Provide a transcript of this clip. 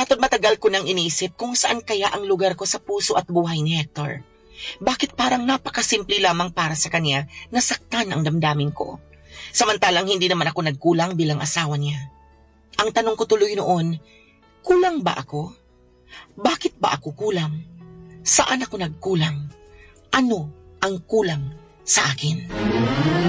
Mata't matagal ko nang iniisip kung saan kaya ang lugar ko sa puso at buhay ni Hector. Bakit parang napakasimple lamang para sa kanya na saktan ang damdamin ko? Samantalang hindi naman ako nagkulang bilang asawa niya. Ang tanong ko tuloy noon, kulang ba ako? Bakit ba ako kulang? Saan ako nagkulang? Ano ang kulang sa akin?